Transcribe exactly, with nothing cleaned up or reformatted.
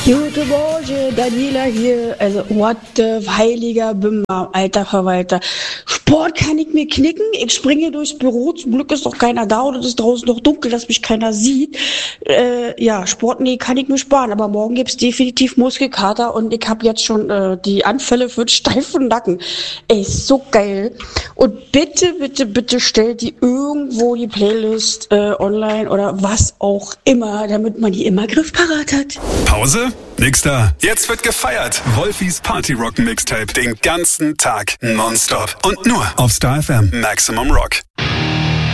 Gute Morgen, Daniela hier. Also, what the heiliger Bimmer, alter Verwalter. Sport kann ich mir knicken. Ich springe durchs Büro. Zum Glück ist doch keiner da und es ist draußen noch dunkel, dass mich keiner sieht. Äh, ja, Sport, nee, kann ich mir sparen. Aber morgen gibt's definitiv Muskelkater und ich habe jetzt schon äh, die Anfälle für den steifen Nacken. Ey, ist so geil. Und bitte, bitte, bitte stellt die irgendwo die Playlist äh, online oder was auch immer, damit man die immer griffparat hat. Pause? Nix da. Jetzt wird gefeiert. Wolfis Party Rock Mixtape den ganzen Tag nonstop. Und nur auf Star F M. Maximum Rock.